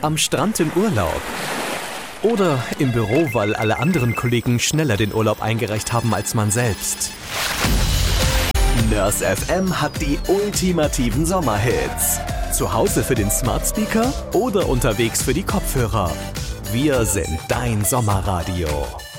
Am Strand im Urlaub? Oder im Büro, weil alle anderen Kollegen schneller den Urlaub eingereicht haben als man selbst? Nurse FM hat die ultimativen Sommerhits. Zu Hause für den Smart Speaker oder unterwegs für die Kopfhörer. Wir sind dein Sommerradio.